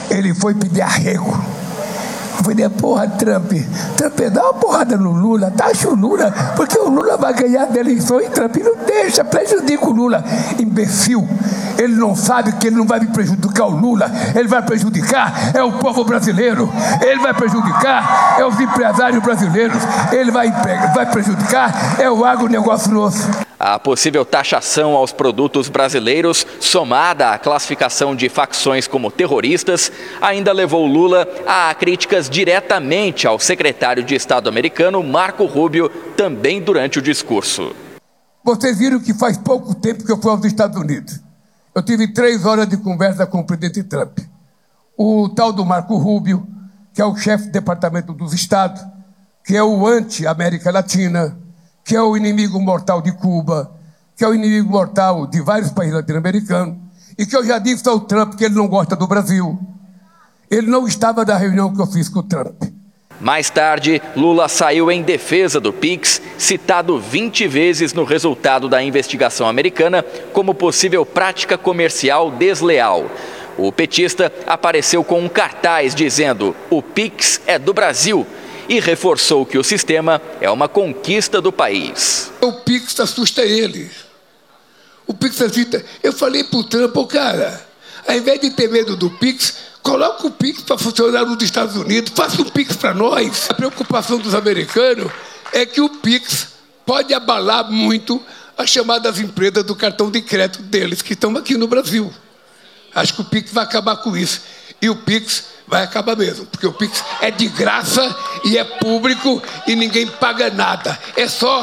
ele foi pedir arrego. Eu falei, porra, Trump, dá uma porrada no Lula, taxa o Lula, porque o Lula vai ganhar da eleição e Trump não deixa, prejudica o Lula. Imbecil, ele não sabe que ele não vai prejudicar o Lula, ele vai prejudicar é o povo brasileiro, ele vai prejudicar é os empresários brasileiros, ele vai prejudicar é o agronegócio nosso. A possível taxação aos produtos brasileiros, somada à classificação de facções como terroristas, ainda levou Lula a críticas diretamente ao secretário de Estado americano, Marco Rubio, também durante o discurso. Vocês viram que faz pouco tempo que eu fui aos Estados Unidos. Eu tive 3 horas de conversa com o presidente Trump. O tal do Marco Rubio, que é o chefe do Departamento dos Estados, que é o anti-América Latina, que é o inimigo mortal de Cuba, que é o inimigo mortal de vários países latino-americanos, e que eu já disse ao Trump que ele não gosta do Brasil. Ele não estava na reunião que eu fiz com o Trump. Mais tarde, Lula saiu em defesa do Pix, citado 20 vezes no resultado da investigação americana como possível prática comercial desleal. O petista apareceu com um cartaz dizendo: "O Pix é do Brasil", e reforçou que o sistema é uma conquista do país. O Pix assusta ele. O Pix assusta. Eu falei para o Trump, cara, ao invés de ter medo do Pix, coloca o Pix para funcionar nos Estados Unidos, faça um Pix para nós. A preocupação dos americanos é que o Pix pode abalar muito as chamadas empresas do cartão de crédito deles, que estão aqui no Brasil. Acho que o Pix vai acabar com isso. E o Pix vai acabar mesmo, porque o Pix é de graça e é público e ninguém paga nada. É só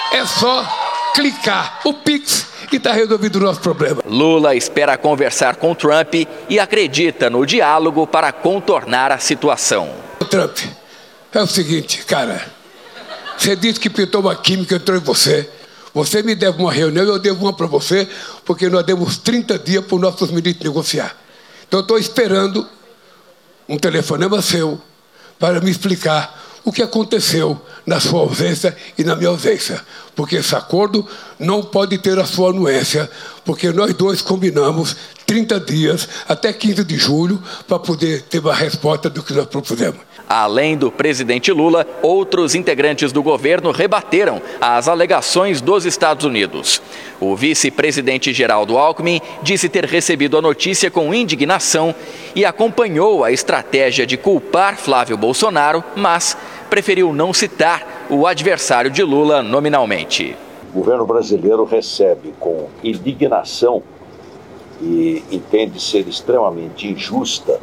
clicar. O Pix e está resolvido o nosso problema. Lula espera conversar com Trump e acredita no diálogo para contornar a situação. Trump, é o seguinte, cara. Você disse que pintou uma química, entrou em você. Você me deve uma reunião, eu devo uma para você, porque nós demos 30 dias para os nossos ministros negociar. Então eu estou esperando um telefonema seu para me explicar o que aconteceu na sua ausência e na minha ausência. Porque esse acordo não pode ter a sua anuência, porque nós dois combinamos 30 dias até 15 de julho para poder ter uma resposta do que nós propusemos. Além do presidente Lula, outros integrantes do governo rebateram as alegações dos Estados Unidos. O vice-presidente Geraldo Alckmin disse ter recebido a notícia com indignação e acompanhou a estratégia de culpar Flávio Bolsonaro, mas preferiu não citar o adversário de Lula nominalmente. O governo brasileiro recebe com indignação e entende ser extremamente injusta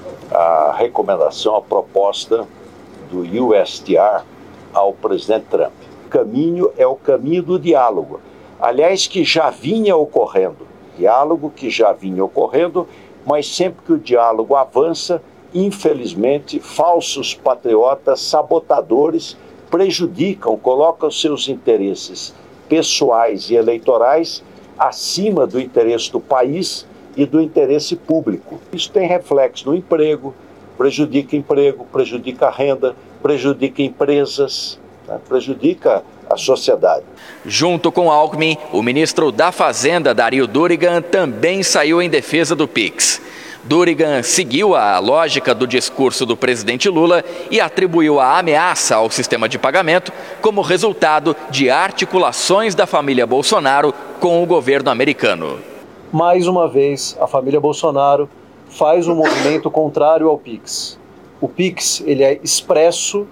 a recomendação, a proposta do USTR ao presidente Trump. O caminho é o caminho do diálogo. Aliás, que já vinha ocorrendo. Diálogo que já vinha ocorrendo, mas sempre que o diálogo avança, infelizmente, falsos patriotas, sabotadores, prejudicam, colocam seus interesses pessoais e eleitorais acima do interesse do país e do interesse público. Isso tem reflexo no emprego, prejudica a renda, prejudica empresas, né? Prejudica a sociedade. Junto com Alckmin, o ministro da Fazenda, Dario Durigan, também saiu em defesa do Pix. Durigan seguiu a lógica do discurso do presidente Lula e atribuiu a ameaça ao sistema de pagamento como resultado de articulações da família Bolsonaro com o governo americano. Mais uma vez, a família Bolsonaro faz um movimento contrário ao Pix. O Pix ele é expresso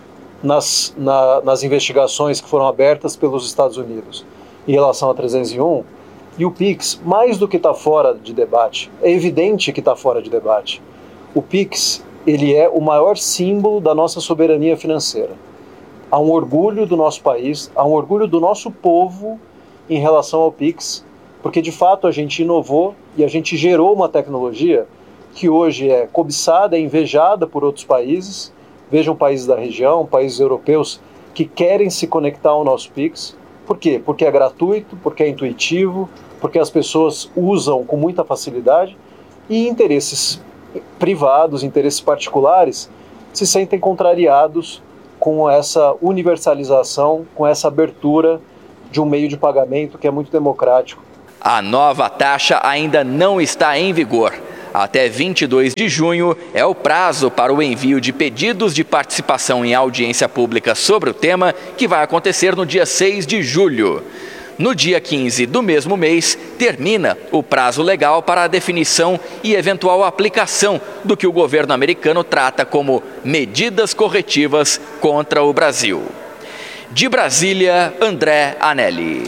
nas investigações que foram abertas pelos Estados Unidos em relação a 301, e o Pix, mais do que está fora de debate, é evidente que está fora de debate. O Pix ele é o maior símbolo da nossa soberania financeira. Há um orgulho do nosso país, há um orgulho do nosso povo em relação ao Pix, porque de fato a gente inovou e a gente gerou uma tecnologia que hoje é cobiçada, é invejada por outros países. Vejam países da região, países europeus que querem se conectar ao nosso Pix. Por quê? Porque é gratuito, porque é intuitivo, porque as pessoas usam com muita facilidade e interesses privados, interesses particulares se sentem contrariados com essa universalização, com essa abertura de um meio de pagamento que é muito democrático. A nova taxa ainda não está em vigor. Até 22 de junho é o prazo para o envio de pedidos de participação em audiência pública sobre o tema, que vai acontecer no dia 6 de julho. No dia 15 do mesmo mês, termina o prazo legal para a definição e eventual aplicação do que o governo americano trata como medidas corretivas contra o Brasil. De Brasília, André Anelli.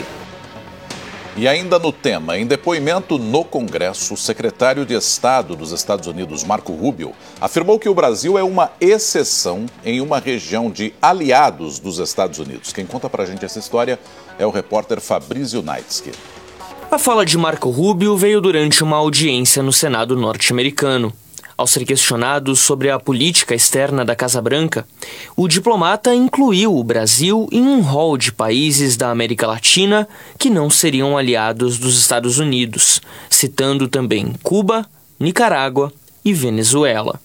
E ainda no tema, em depoimento no Congresso, o secretário de Estado dos Estados Unidos, Marco Rubio, afirmou que o Brasil é uma exceção em uma região de aliados dos Estados Unidos. Quem conta pra gente essa história é o repórter Fabrício Naitsky. A fala de Marco Rubio veio durante uma audiência no Senado norte-americano. Ao ser questionado sobre a política externa da Casa Branca, o diplomata incluiu o Brasil em um rol de países da América Latina que não seriam aliados dos Estados Unidos, citando também Cuba, Nicarágua e Venezuela.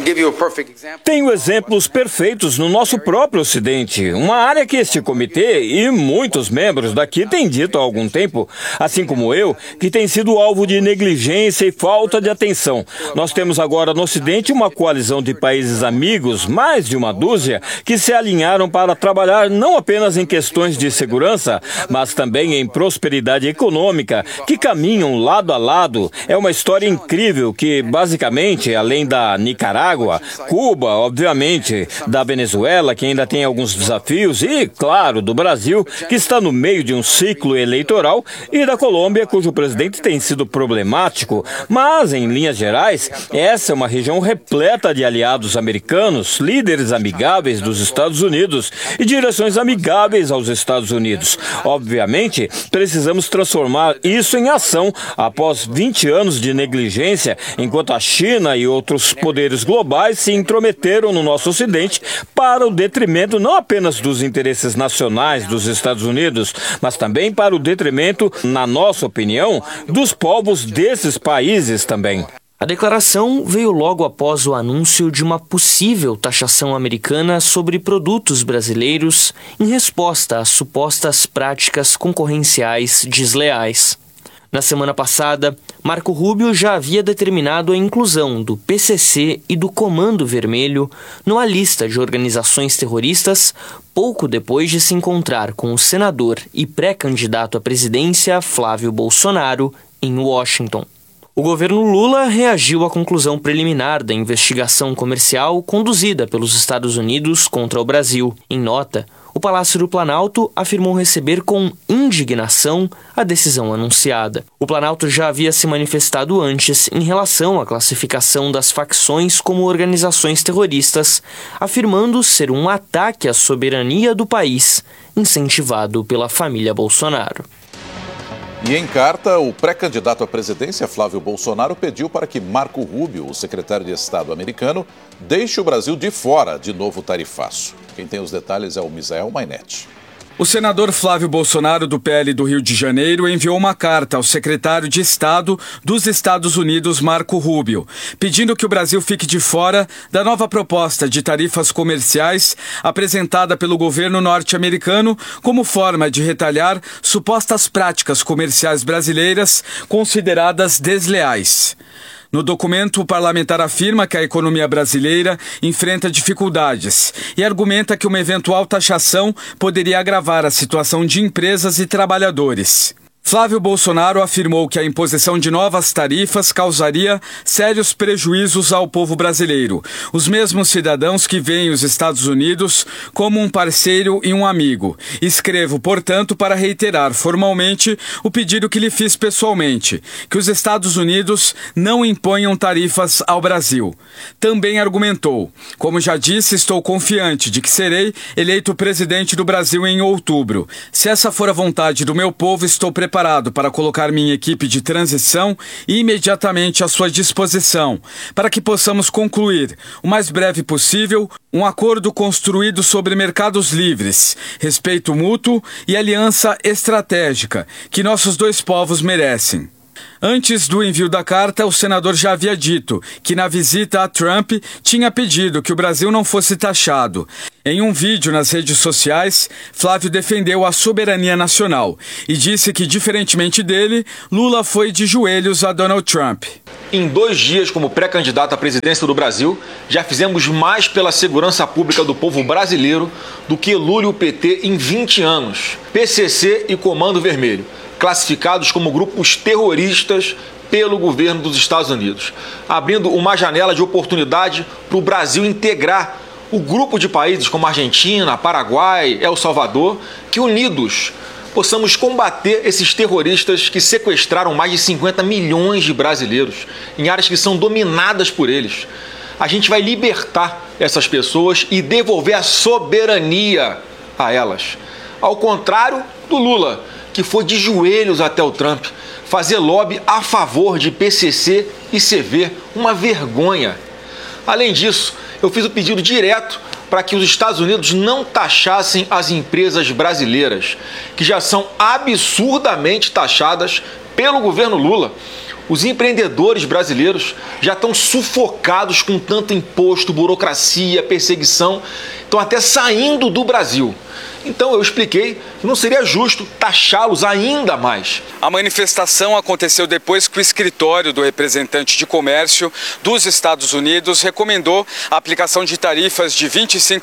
Tenho exemplos perfeitos no nosso próprio Ocidente, uma área que este comitê e muitos membros daqui têm dito há algum tempo, assim como eu, que tem sido alvo de negligência e falta de atenção. Nós temos agora no Ocidente uma coalizão de países amigos, mais de uma dúzia, que se alinharam para trabalhar não apenas em questões de segurança, mas também em prosperidade econômica, que caminham lado a lado. É uma história incrível que, basicamente, além da Nicarágua, Cuba, obviamente, da Venezuela, que ainda tem alguns desafios, e, claro, do Brasil, que está no meio de um ciclo eleitoral, e da Colômbia, cujo presidente tem sido problemático. Mas, em linhas gerais, essa é uma região repleta de aliados americanos, líderes amigáveis dos Estados Unidos e direções amigáveis aos Estados Unidos. Obviamente, precisamos transformar isso em ação após 20 anos de negligência, enquanto a China e outros poderes globais se intrometeram no nosso Ocidente para o detrimento não apenas dos interesses nacionais dos Estados Unidos, mas também para o detrimento, na nossa opinião, dos povos desses países também. A declaração veio logo após o anúncio de uma possível taxação americana sobre produtos brasileiros em resposta às supostas práticas concorrenciais desleais. Na semana passada, Marco Rubio já havia determinado a inclusão do PCC e do Comando Vermelho numa lista de organizações terroristas, pouco depois de se encontrar com o senador e pré-candidato à presidência Flávio Bolsonaro em Washington. O governo Lula reagiu à conclusão preliminar da investigação comercial conduzida pelos Estados Unidos contra o Brasil. Em nota, o Palácio do Planalto afirmou receber com indignação a decisão anunciada. O Planalto já havia se manifestado antes em relação à classificação das facções como organizações terroristas, afirmando ser um ataque à soberania do país, incentivado pela família Bolsonaro. E em carta, o pré-candidato à presidência, Flávio Bolsonaro, pediu para que Marco Rubio, o secretário de Estado americano, deixe o Brasil de fora de novo tarifaço. Quem tem os detalhes é o Misael Mainetti. O senador Flávio Bolsonaro, do PL do Rio de Janeiro, enviou uma carta ao secretário de Estado dos Estados Unidos, Marco Rubio, pedindo que o Brasil fique de fora da nova proposta de tarifas comerciais apresentada pelo governo norte-americano como forma de retalhar supostas práticas comerciais brasileiras consideradas desleais. No documento, o parlamentar afirma que a economia brasileira enfrenta dificuldades e argumenta que uma eventual taxação poderia agravar a situação de empresas e trabalhadores. Flávio Bolsonaro afirmou que a imposição de novas tarifas causaria sérios prejuízos ao povo brasileiro, os mesmos cidadãos que veem os Estados Unidos como um parceiro e um amigo. Escrevo, portanto, para reiterar formalmente o pedido que lhe fiz pessoalmente, que os Estados Unidos não imponham tarifas ao Brasil. Também argumentou, como já disse, estou confiante de que serei eleito presidente do Brasil em outubro. Se essa for a vontade do meu povo, estou preparado para colocar minha equipe de transição imediatamente à sua disposição, para que possamos concluir, o mais breve possível, um acordo construído sobre mercados livres, respeito mútuo e aliança estratégica que nossos dois povos merecem. Antes do envio da carta, o senador já havia dito que na visita a Trump tinha pedido que o Brasil não fosse taxado. Em um vídeo nas redes sociais, Flávio defendeu a soberania nacional e disse que, diferentemente dele, Lula foi de joelhos a Donald Trump. Em 2 dias como pré-candidato à presidência do Brasil, já fizemos mais pela segurança pública do povo brasileiro do que Lula e o PT em 20 anos. PCC e Comando Vermelho, classificados como grupos terroristas pelo governo dos Estados Unidos, abrindo uma janela de oportunidade para o Brasil integrar o grupo de países como Argentina, Paraguai, El Salvador, que unidos possamos combater esses terroristas que sequestraram mais de 50 milhões de brasileiros em áreas que são dominadas por eles. A gente vai libertar essas pessoas e devolver a soberania a elas. Ao contrário do Lula, que foi de joelhos até o Trump, fazer lobby a favor de PCC e CV, uma vergonha. Além disso, eu fiz o pedido direto para que os Estados Unidos não taxassem as empresas brasileiras, que já são absurdamente taxadas pelo governo Lula. Os empreendedores brasileiros já estão sufocados com tanto imposto, burocracia, perseguição, estão até saindo do Brasil. Então eu expliquei que não seria justo taxá-los ainda mais. A manifestação aconteceu depois que o escritório do representante de comércio dos Estados Unidos recomendou a aplicação de tarifas de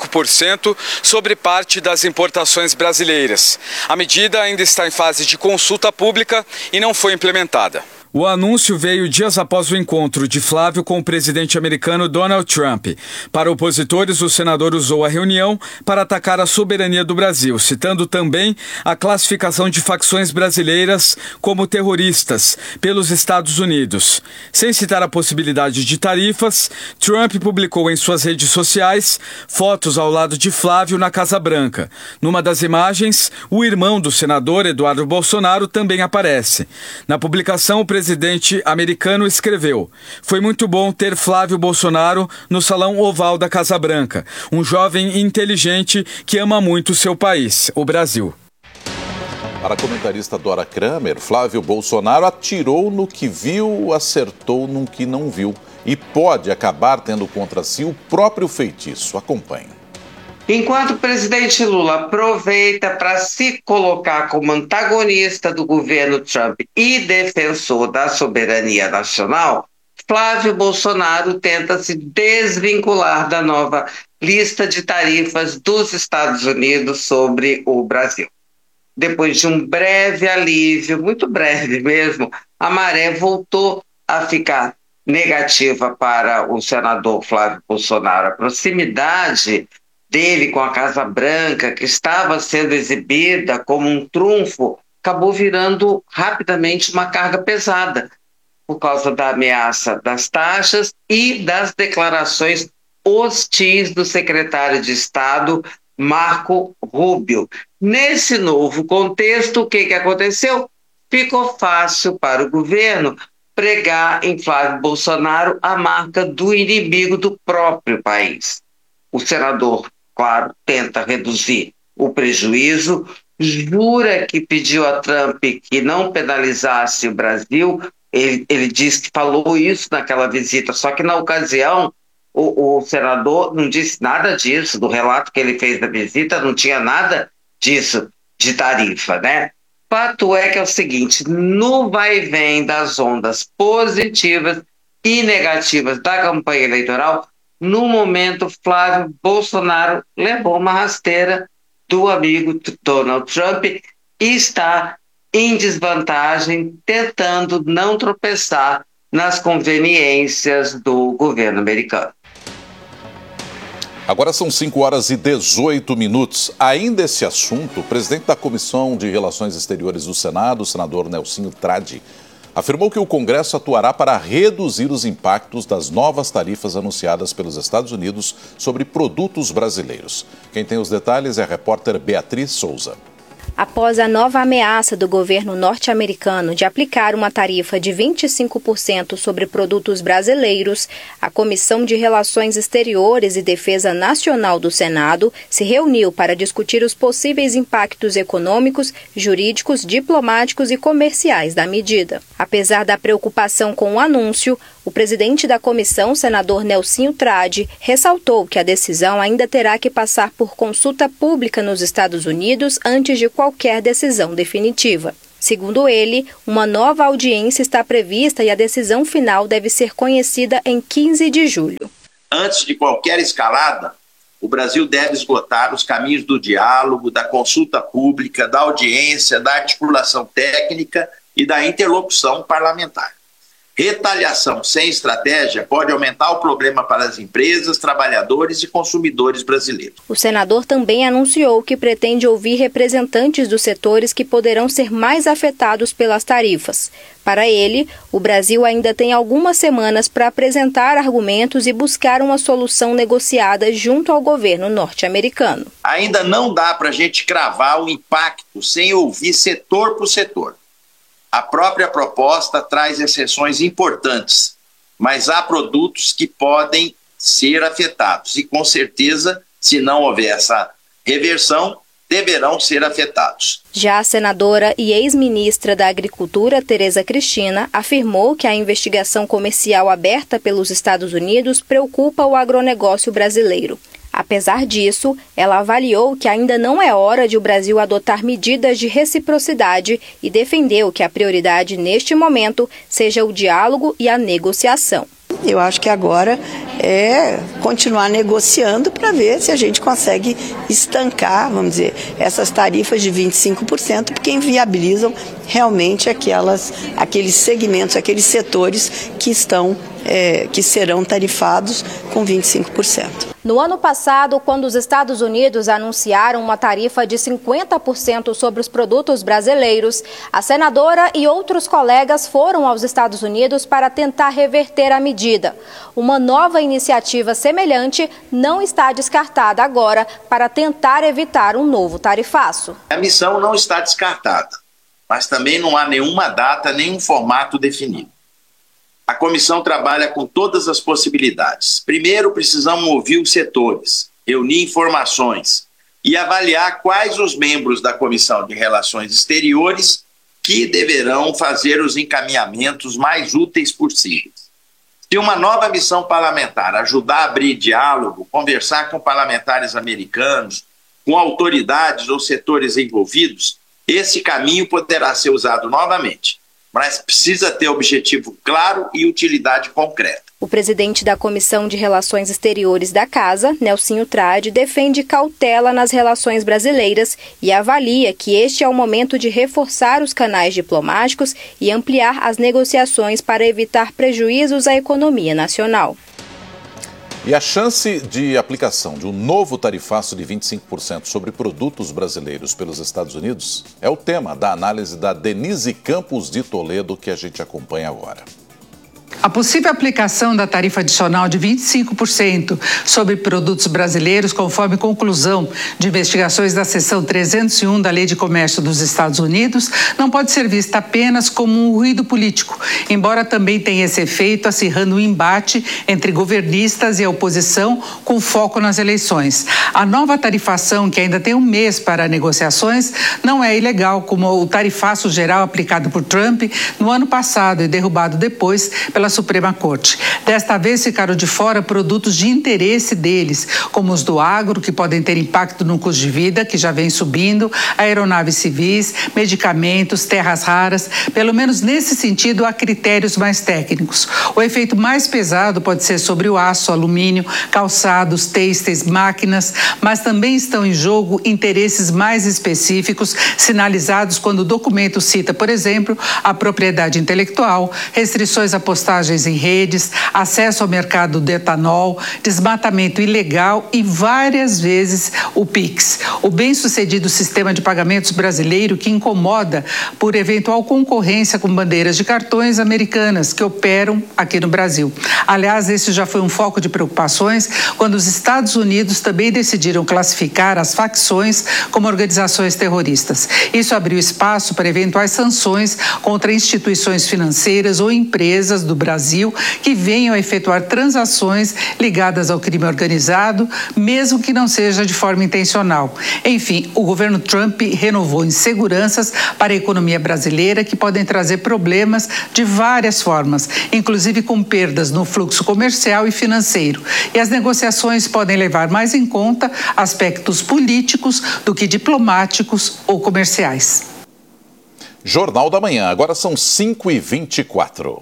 25% sobre parte das importações brasileiras. A medida ainda está em fase de consulta pública e não foi implementada. O anúncio veio dias após o encontro de Flávio com o presidente americano Donald Trump. Para opositores, o senador usou a reunião para atacar a soberania do Brasil, citando também a classificação de facções brasileiras como terroristas pelos Estados Unidos. Sem citar a possibilidade de tarifas, Trump publicou em suas redes sociais fotos ao lado de Flávio na Casa Branca. Numa das imagens, o irmão do senador, Eduardo Bolsonaro, também aparece. Na publicação, o presidente americano escreveu: "Foi muito bom ter Flávio Bolsonaro no Salão Oval da Casa Branca, um jovem inteligente que ama muito seu país, o Brasil." Para a comentarista Dora Kramer, Flávio Bolsonaro atirou no que viu, acertou no que não viu e pode acabar tendo contra si o próprio feitiço. Acompanhe. Enquanto o presidente Lula aproveita para se colocar como antagonista do governo Trump e defensor da soberania nacional, Flávio Bolsonaro tenta se desvincular da nova lista de tarifas dos Estados Unidos sobre o Brasil. Depois de um breve alívio, muito breve mesmo, a maré voltou a ficar negativa para o senador Flávio Bolsonaro. A proximidade dele com a Casa Branca, que estava sendo exibida como um trunfo, acabou virando rapidamente uma carga pesada, por causa da ameaça das taxas e das declarações hostis do secretário de Estado, Marco Rubio. Nesse novo contexto, o que aconteceu? Ficou fácil para o governo pregar em Flávio Bolsonaro a marca do inimigo do próprio país. O senador, claro, tenta reduzir o prejuízo, jura que pediu a Trump que não penalizasse o Brasil. Ele disse que falou isso naquela visita, só que na ocasião o senador não disse nada disso. Do relato que ele fez da visita não tinha nada disso de tarifa, né? Fato é que é o seguinte: no vai e vem das ondas positivas e negativas da campanha eleitoral, no momento, Flávio Bolsonaro levou uma rasteira do amigo Donald Trump e está em desvantagem, tentando não tropeçar nas conveniências do governo americano. Agora são 5h18. Ainda esse assunto, o presidente da Comissão de Relações Exteriores do Senado, o senador Nelsinho Tradi, afirmou que o Congresso atuará para reduzir os impactos das novas tarifas anunciadas pelos Estados Unidos sobre produtos brasileiros. Quem tem os detalhes é a repórter Beatriz Souza. Após a nova ameaça do governo norte-americano de aplicar uma tarifa de 25% sobre produtos brasileiros, a Comissão de Relações Exteriores e Defesa Nacional do Senado se reuniu para discutir os possíveis impactos econômicos, jurídicos, diplomáticos e comerciais da medida. Apesar da preocupação com o anúncio, o presidente da comissão, senador Nelsinho Trade, ressaltou que a decisão ainda terá que passar por consulta pública nos Estados Unidos antes de qualquer decisão definitiva. Segundo ele, uma nova audiência está prevista e a decisão final deve ser conhecida em 15 de julho. Antes de qualquer escalada, o Brasil deve esgotar os caminhos do diálogo, da consulta pública, da audiência, da articulação técnica e da interlocução parlamentar. Retaliação sem estratégia pode aumentar o problema para as empresas, trabalhadores e consumidores brasileiros. O senador também anunciou que pretende ouvir representantes dos setores que poderão ser mais afetados pelas tarifas. Para ele, o Brasil ainda tem algumas semanas para apresentar argumentos e buscar uma solução negociada junto ao governo norte-americano. Ainda não dá para a gente cravar o impacto sem ouvir setor por setor. A própria proposta traz exceções importantes, mas há produtos que podem ser afetados e, com certeza, se não houver essa reversão, deverão ser afetados. Já a senadora e ex-ministra da Agricultura, Tereza Cristina, afirmou que a investigação comercial aberta pelos Estados Unidos preocupa o agronegócio brasileiro. Apesar disso, ela avaliou que ainda não é hora de o Brasil adotar medidas de reciprocidade e defendeu que a prioridade neste momento seja o diálogo e a negociação. Eu acho que agora é continuar negociando para ver se a gente consegue estancar, vamos dizer, essas tarifas de 25%, porque inviabilizam realmente aqueles segmentos, aqueles setores que serão tarifados com 25%. No ano passado, quando os Estados Unidos anunciaram uma tarifa de 50% sobre os produtos brasileiros, a senadora e outros colegas foram aos Estados Unidos para tentar reverter a medida. Uma nova iniciativa semelhante não está descartada agora para tentar evitar um novo tarifaço. A missão não está descartada, mas também não há nenhuma data, nenhum formato definido. A comissão trabalha com todas as possibilidades. Primeiro, precisamos ouvir os setores, reunir informações e avaliar quais os membros da Comissão de Relações Exteriores que deverão fazer os encaminhamentos mais úteis possíveis. Se uma nova missão parlamentar ajudar a abrir diálogo, conversar com parlamentares americanos, com autoridades ou setores envolvidos, esse caminho poderá ser usado novamente. Mas precisa ter objetivo claro e utilidade concreta. O presidente da Comissão de Relações Exteriores da Casa, Nelsinho Trade, defende cautela nas relações brasileiras e avalia que este é o momento de reforçar os canais diplomáticos e ampliar as negociações para evitar prejuízos à economia nacional. E a chance de aplicação de um novo tarifaço de 25% sobre produtos brasileiros pelos Estados Unidos é o tema da análise da Denise Campos de Toledo, que a gente acompanha agora. A possível aplicação da tarifa adicional de 25% sobre produtos brasileiros, conforme conclusão de investigações da seção 301 da Lei de Comércio dos Estados Unidos, não pode ser vista apenas como um ruído político, embora também tenha esse efeito acirrando o embate entre governistas e a oposição com foco nas eleições. A nova tarifação, que ainda tem um mês para negociações, não é ilegal, como o tarifaço geral aplicado por Trump no ano passado e derrubado depois pela Suprema Corte. Desta vez ficaram de fora produtos de interesse deles, como os do agro, que podem ter impacto no custo de vida, que já vem subindo, aeronaves civis, medicamentos, terras raras. Pelo menos nesse sentido, há critérios mais técnicos. O efeito mais pesado pode ser sobre o aço, alumínio, calçados, têxteis, máquinas, mas também estão em jogo interesses mais específicos, sinalizados quando o documento cita, por exemplo, a propriedade intelectual, restrições a postagens vantagens em redes, acesso ao mercado do etanol, desmatamento ilegal e várias vezes o PIX, o bem-sucedido sistema de pagamentos brasileiro que incomoda por eventual concorrência com bandeiras de cartões americanas que operam aqui no Brasil. Aliás, esse já foi um foco de preocupações quando os Estados Unidos também decidiram classificar as facções como organizações terroristas. Isso abriu espaço para eventuais sanções contra instituições financeiras ou empresas do Brasil que venham a efetuar transações ligadas ao crime organizado, mesmo que não seja de forma intencional. Enfim, o governo Trump renovou inseguranças para a economia brasileira que podem trazer problemas de várias formas, inclusive com perdas no fluxo comercial e financeiro. E as negociações podem levar mais em conta aspectos políticos do que diplomáticos ou comerciais. Jornal da Manhã, agora são 5h24.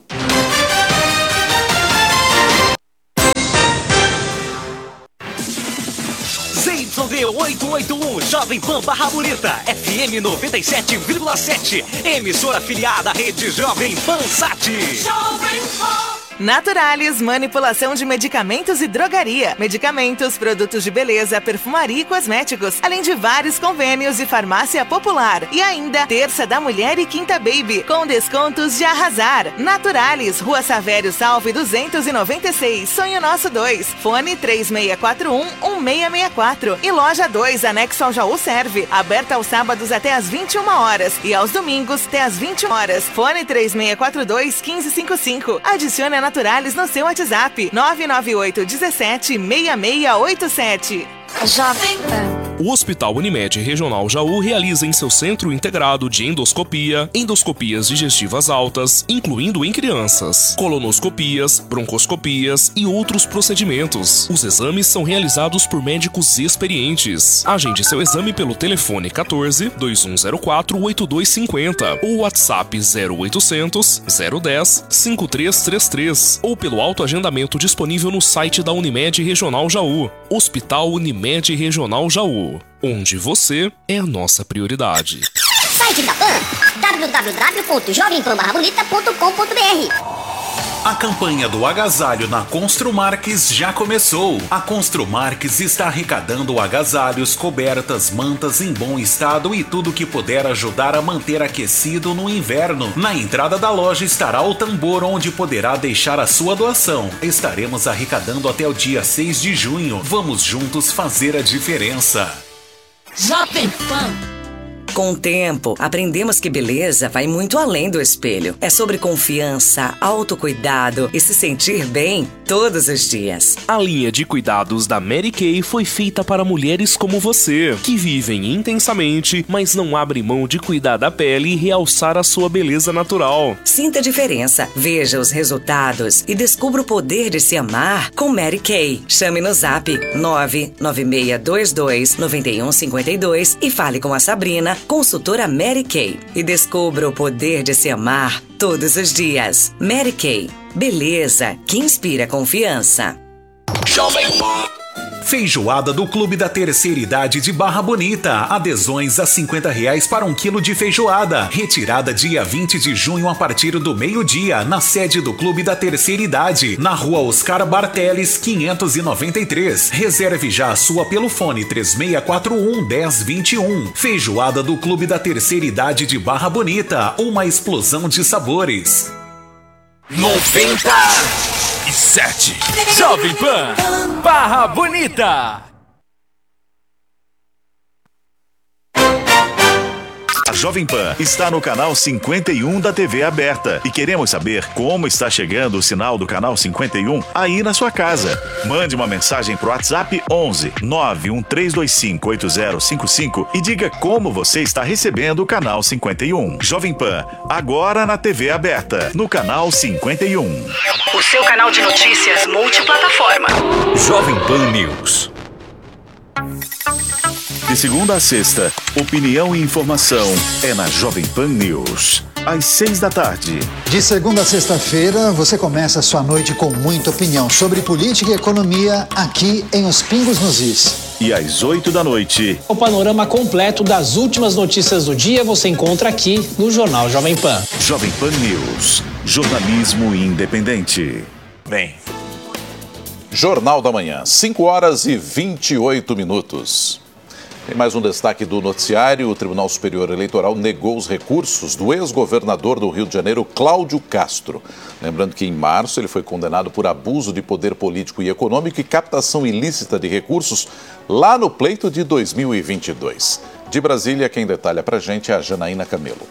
ZYD 881, Jovem Pan Barra Bonita, FM 97,7, emissora afiliada à rede Jovem Pan Sat. Jovem Pan. Naturalis, manipulação de medicamentos e drogaria. Medicamentos, produtos de beleza, perfumaria e cosméticos. Além de vários convênios e farmácia popular. E ainda, Terça da Mulher e Quinta Baby, com descontos de arrasar. Naturalis, Rua Savério Salve 296, Sonho Nosso 2. Fone 3641-1664. E Loja 2, anexo ao Jaú Serve. Aberta aos sábados até às 21 horas. E aos domingos até às 20 horas. Fone 3642-1555. Adicione a Naturalis no seu WhatsApp 998 17 6687. Jovem Pan. O Hospital Unimed Regional Jaú realiza em seu centro integrado de endoscopia, endoscopias digestivas altas, incluindo em crianças, colonoscopias, broncoscopias e outros procedimentos. Os exames são realizados por médicos experientes. Agende seu exame pelo telefone 14 2104 8250 ou WhatsApp 0800 010 5333 ou pelo autoagendamento disponível no site da Unimed Regional Jaú. Hospital Unimed Regional Jaú, onde você é a nossa prioridade. Site da PAN, www.jovempanbarrabonita.com.br. A campanha do agasalho na Construmarques já começou. A Construmarques está arrecadando agasalhos, cobertas, mantas em bom estado e tudo que puder ajudar a manter aquecido no inverno. Na entrada da loja estará o tambor onde poderá deixar a sua doação. Estaremos arrecadando até o dia 6 de junho. Vamos juntos fazer a diferença. Jovem Pan. Com o tempo, aprendemos que beleza vai muito além do espelho. É sobre confiança, autocuidado e se sentir bem todos os dias. A linha de cuidados da Mary Kay foi feita para mulheres como você, que vivem intensamente, mas não abrem mão de cuidar da pele e realçar a sua beleza natural. Sinta a diferença, veja os resultados e descubra o poder de se amar com Mary Kay. Chame no Zap 996229152 e fale com a Sabrina, consultora Mary Kay, e descubra o poder de se amar todos os dias. Mary Kay, beleza que inspira confiança. Jovem Pan. Feijoada do Clube da Terceira Idade de Barra Bonita. Adesões a R$50 para 1 quilo de feijoada. Retirada dia 20 de junho a partir do meio-dia, na sede do Clube da Terceira Idade, na Rua Oscar Barteles, 593. Reserve já a sua pelo fone 3641-1021. Feijoada do Clube da Terceira Idade de Barra Bonita. Uma explosão de sabores. 97 Jovem Pan Barra Bonita. A Jovem Pan está no canal 51 da TV aberta e queremos saber como está chegando o sinal do canal 51 aí na sua casa. Mande uma mensagem pro WhatsApp 11 91325 8055 e diga como você está recebendo o canal 51. Jovem Pan, agora na TV aberta, no canal 51. O seu canal de notícias multiplataforma. Jovem Pan News. De segunda a sexta, opinião e informação é na Jovem Pan News, às 6 da tarde. De segunda a sexta-feira, você começa a sua noite com muita opinião sobre política e economia aqui em Os Pingos nos Is. e às 8 da noite. O panorama completo das últimas notícias do dia você encontra aqui no Jornal Jovem Pan. Jovem Pan News, jornalismo independente. Bem, Jornal da Manhã, 5h28. Tem mais um destaque do noticiário. O Tribunal Superior Eleitoral negou os recursos do ex-governador do Rio de Janeiro, Cláudio Castro. Lembrando que em março ele foi condenado por abuso de poder político e econômico e captação ilícita de recursos lá no pleito de 2022. De Brasília, quem detalha pra gente é a Janaína Camelo.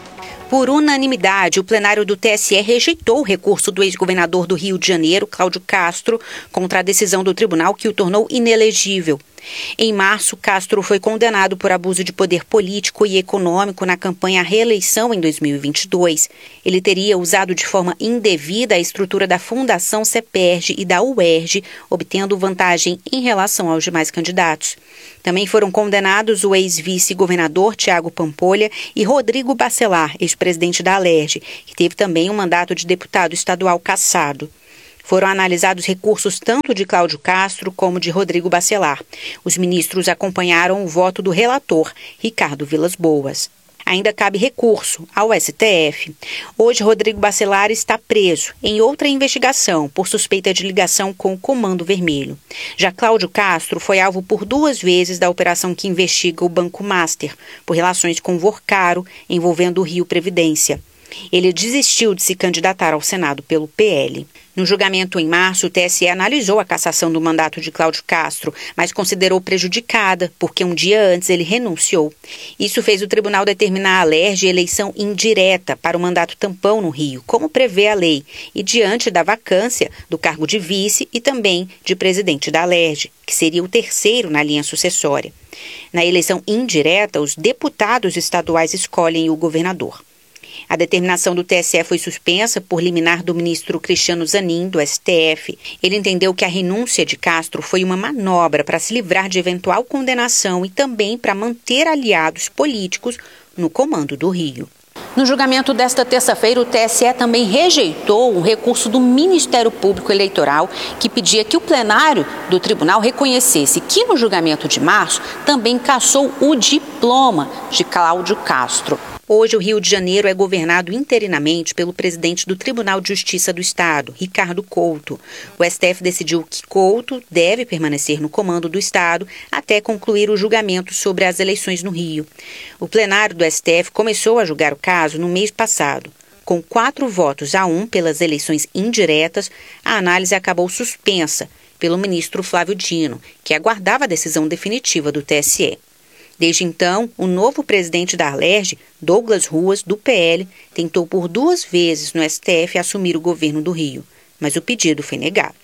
Por unanimidade, o plenário do TSE rejeitou o recurso do ex-governador do Rio de Janeiro, Cláudio Castro, contra a decisão do tribunal que o tornou inelegível. Em março, Castro foi condenado por abuso de poder político e econômico na campanha à reeleição em 2022. Ele teria usado de forma indevida a estrutura da Fundação CEPERJ e da UERJ, obtendo vantagem em relação aos demais candidatos. Também foram condenados o ex-vice-governador Tiago Pampolha e Rodrigo Bacelar, ex-presidente da Alerj, que teve também um mandato de deputado estadual cassado. Foram analisados recursos tanto de Cláudio Castro como de Rodrigo Bacelar. Os ministros acompanharam o voto do relator, Ricardo Vilas Boas. Ainda cabe recurso ao STF. Hoje, Rodrigo Bacelar está preso em outra investigação por suspeita de ligação com o Comando Vermelho. Já Cláudio Castro foi alvo por 2 vezes da operação que investiga o Banco Master, por relações com Vorcaro, envolvendo o Rio Previdência. Ele desistiu de se candidatar ao Senado pelo PL. No julgamento em março, o TSE analisou a cassação do mandato de Cláudio Castro, mas considerou prejudicada, porque um dia antes ele renunciou. Isso fez o tribunal determinar a Alerj eleição indireta para o mandato tampão no Rio, como prevê a lei, e diante da vacância do cargo de vice e também de presidente da Alerj, que seria o terceiro na linha sucessória. Na eleição indireta, os deputados estaduais escolhem o governador. A determinação do TSE foi suspensa por liminar do ministro Cristiano Zanin, do STF. Ele entendeu que a renúncia de Castro foi uma manobra para se livrar de eventual condenação e também para manter aliados políticos no comando do Rio. No julgamento desta terça-feira, o TSE também rejeitou um recurso do Ministério Público Eleitoral que pedia que o plenário do tribunal reconhecesse que no julgamento de março também cassou o diploma de Cláudio Castro. Hoje, o Rio de Janeiro é governado interinamente pelo presidente do Tribunal de Justiça do Estado, Ricardo Couto. O STF decidiu que Couto deve permanecer no comando do Estado até concluir o julgamento sobre as eleições no Rio. O plenário do STF começou a julgar o caso no mês passado. Com 4 votos a 1 pelas eleições indiretas, a análise acabou suspensa pelo ministro Flávio Dino, que aguardava a decisão definitiva do TSE. Desde então, o novo presidente da Alerj, Douglas Ruas, do PL, tentou por 2 vezes no STF assumir o governo do Rio, mas o pedido foi negado.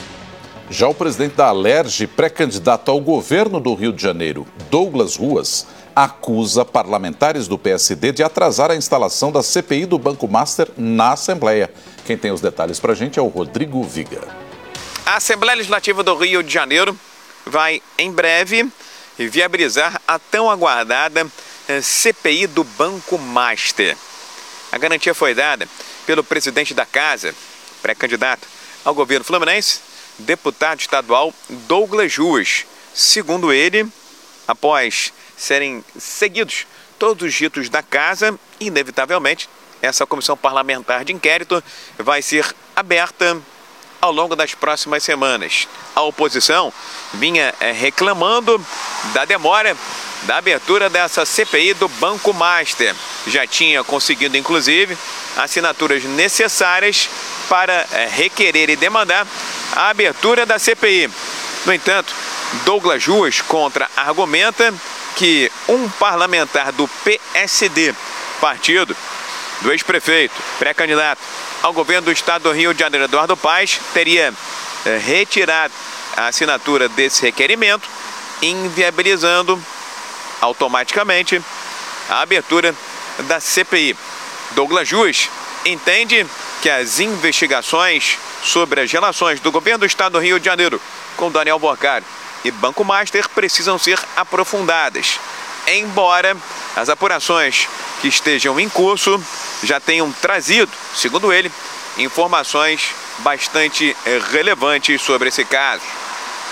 Já o presidente da Alerj, pré-candidato ao governo do Rio de Janeiro, Douglas Ruas, acusa parlamentares do PSD de atrasar a instalação da CPI do Banco Master na Assembleia. Quem tem os detalhes para a gente é o Rodrigo Viga. A Assembleia Legislativa do Rio de Janeiro vai, em breve, viabilizar a tão aguardada CPI do Banco Master. A garantia foi dada pelo presidente da Casa, pré-candidato ao governo fluminense, deputado estadual Douglas Ruas. Segundo ele, após serem seguidos todos os ritos da Casa, inevitavelmente, essa comissão parlamentar de inquérito vai ser aberta ao longo das próximas semanas. A oposição vinha reclamando da demora da abertura dessa CPI do Banco Master. Já tinha conseguido, inclusive, assinaturas necessárias para requerer e demandar a abertura da CPI. No entanto, Douglas Ruas contra-argumenta que um parlamentar do PSD, partido do ex-prefeito, pré-candidato ao governo do estado do Rio de Janeiro, Eduardo Paes, teria retirado a assinatura desse requerimento, inviabilizando automaticamente a abertura da CPI. Douglas Ruas entende que as investigações sobre as relações do governo do estado do Rio de Janeiro com Daniel Vorcaro e Banco Master precisam ser aprofundadas, embora as apurações que estejam em curso já tenham trazido, segundo ele, informações bastante relevantes sobre esse caso.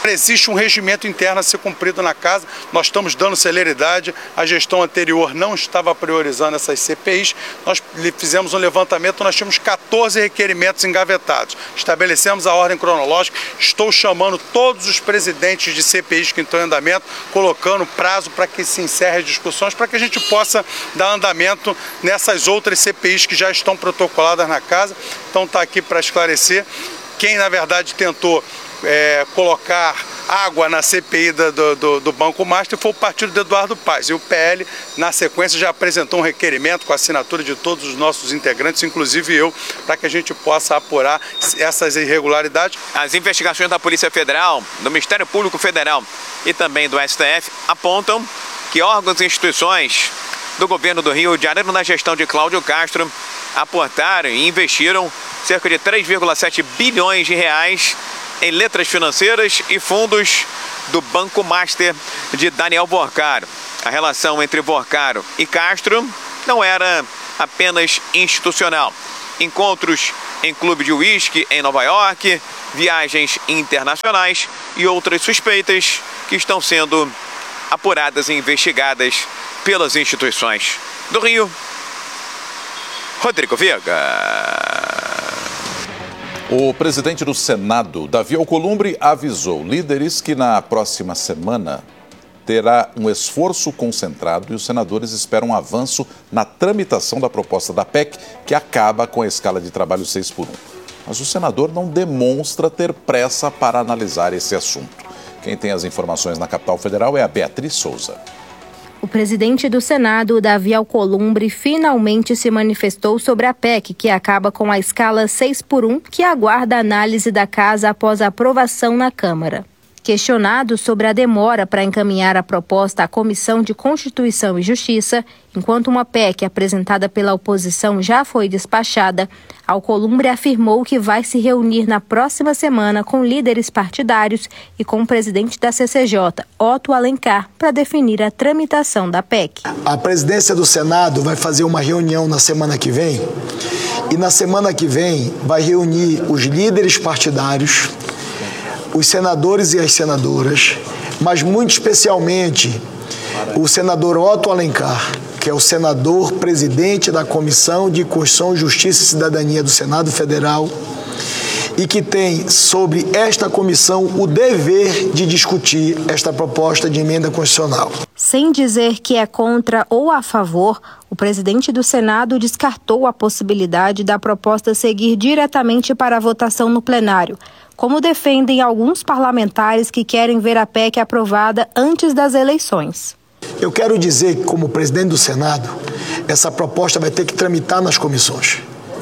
Existe um regimento interno a ser cumprido na casa, nós estamos dando celeridade, a gestão anterior não estava priorizando essas CPIs, nós fizemos um levantamento, nós tínhamos 14 requerimentos engavetados, estabelecemos a ordem cronológica, estou chamando todos os presidentes de CPIs que estão em andamento, colocando prazo para que se encerre as discussões, para que a gente possa dar andamento nessas outras CPIs que já estão protocoladas na casa. Então está aqui para esclarecer quem na verdade tentou colocar água na CPI do Banco Master foi o partido de Eduardo Paes. E o PL, na sequência, já apresentou um requerimento com a assinatura de todos os nossos integrantes, inclusive eu, para que a gente possa apurar essas irregularidades. As investigações da Polícia Federal, do Ministério Público Federal e também do STF apontam que órgãos e instituições do governo do Rio de Janeiro, na gestão de Cláudio Castro, aportaram e investiram cerca de 3,7 bilhões de reais em letras financeiras e fundos do Banco Master de Daniel Vorcaro. A relação entre Vorcaro e Castro não era apenas institucional. Encontros em clube de uísque em Nova York, viagens internacionais e outras suspeitas que estão sendo apuradas e investigadas pelas instituições do Rio. Rodrigo Viega. O presidente do Senado, Davi Alcolumbre, avisou líderes que na próxima semana terá um esforço concentrado e os senadores esperam um avanço na tramitação da proposta da PEC, que acaba com a escala de trabalho 6x1. Mas o senador não demonstra ter pressa para analisar esse assunto. Quem tem as informações na capital federal é a Beatriz Souza. O presidente do Senado, Davi Alcolumbre, finalmente se manifestou sobre a PEC, que acaba com a escala 6x1, que aguarda a análise da casa após a aprovação na Câmara. Questionado sobre a demora para encaminhar a proposta à Comissão de Constituição e Justiça, enquanto uma PEC apresentada pela oposição já foi despachada, Alcolumbre afirmou que vai se reunir na próxima semana com líderes partidários e com o presidente da CCJ, Otto Alencar, para definir a tramitação da PEC. A presidência do Senado vai fazer uma reunião na semana que vem e na semana que vem vai reunir os líderes partidários, os senadores e as senadoras, mas muito especialmente o senador Otto Alencar, que é o senador presidente da Comissão de Constituição, Justiça e Cidadania do Senado Federal e que tem sobre esta comissão o dever de discutir esta proposta de emenda constitucional. Sem dizer que é contra ou a favor, o presidente do Senado descartou a possibilidade da proposta seguir diretamente para a votação no plenário, como defendem alguns parlamentares que querem ver a PEC aprovada antes das eleições. Eu quero dizer que, como presidente do Senado, essa proposta vai ter que tramitar nas comissões,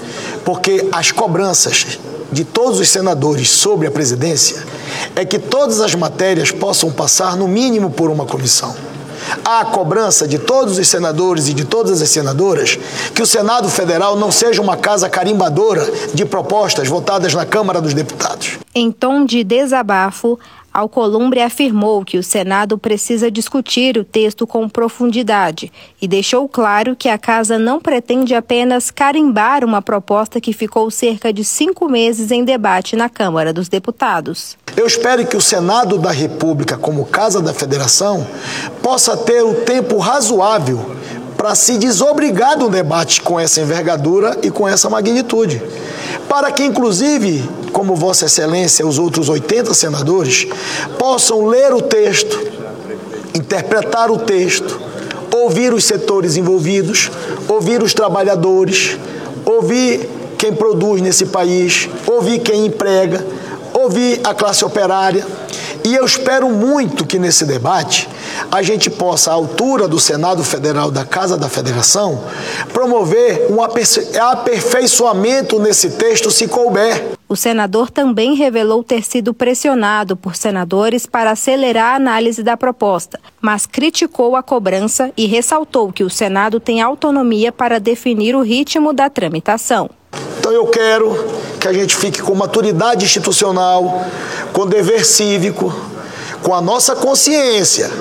porque as cobranças de todos os senadores sobre a presidência é que todas as matérias possam passar no mínimo por uma comissão. Há a cobrança de todos os senadores e de todas as senadoras que o Senado Federal não seja uma casa carimbadora de propostas votadas na Câmara dos Deputados. Em tom de desabafo, Alcolumbre afirmou que o Senado precisa discutir o texto com profundidade e deixou claro que a casa não pretende apenas carimbar uma proposta que ficou cerca de 5 meses em debate na Câmara dos Deputados. Eu espero que o Senado da República, como Casa da Federação, possa ter o tempo razoável para se desobrigar do debate com essa envergadura e com essa magnitude. Para que, inclusive, como Vossa Excelência e os outros 80 senadores, possam ler o texto, interpretar o texto, ouvir os setores envolvidos, ouvir os trabalhadores, ouvir quem produz nesse país, ouvir quem emprega, ouvir a classe operária. E eu espero muito que nesse debate a gente possa, à altura do Senado Federal, da Casa da Federação, promover um aperfeiçoamento nesse texto, se couber. O senador também revelou ter sido pressionado por senadores para acelerar a análise da proposta, mas criticou a cobrança e ressaltou que o Senado tem autonomia para definir o ritmo da tramitação. Então eu quero que a gente fique com maturidade institucional, com dever cívico, com a nossa consciência.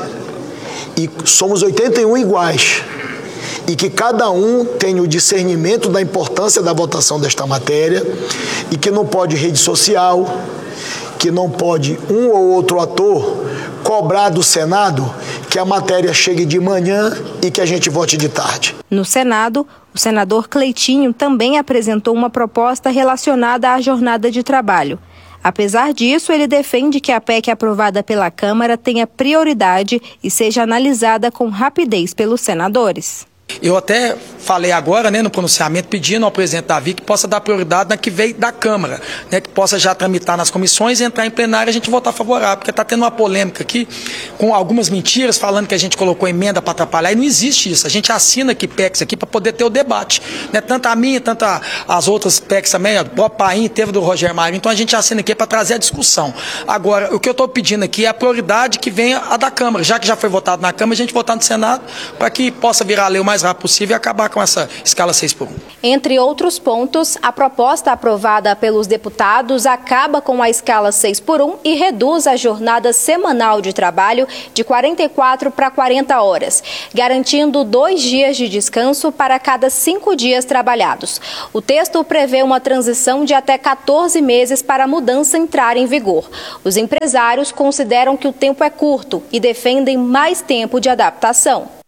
E somos 81 iguais. E que cada um tenha o discernimento da importância da votação desta matéria e que não pode rede social, que não pode um ou outro ator cobrar do Senado que a matéria chegue de manhã e que a gente vote de tarde. No Senado, o senador Cleitinho também apresentou uma proposta relacionada à jornada de trabalho. Apesar disso, ele defende que a PEC aprovada pela Câmara tenha prioridade e seja analisada com rapidez pelos senadores. Eu até falei agora, no pronunciamento, pedindo ao presidente Davi que possa dar prioridade na que veio da Câmara, que possa já tramitar nas comissões e entrar em plenário e a gente votar favorável, porque está tendo uma polêmica aqui com algumas mentiras, falando que a gente colocou emenda para atrapalhar, e não existe isso. A gente assina aqui PECs aqui para poder ter o debate, tanto a minha, tanto as outras PECs também, o Paim teve do Rogério Marinho, então a gente assina aqui para trazer a discussão. Agora, o que eu estou pedindo aqui é a prioridade que venha a da Câmara, já que já foi votado na Câmara, a gente votar no Senado, para que possa virar a lei o mais rápido possível e acabar com essa escala 6x1. Entre outros pontos, a proposta aprovada pelos deputados acaba com a escala 6x1 e reduz a jornada semanal de trabalho de 44 para 40 horas, garantindo 2 dias de descanso para cada 5 dias trabalhados. O texto prevê uma transição de até 14 meses para a mudança entrar em vigor. Os empresários consideram que o tempo é curto e defendem mais tempo de adaptação.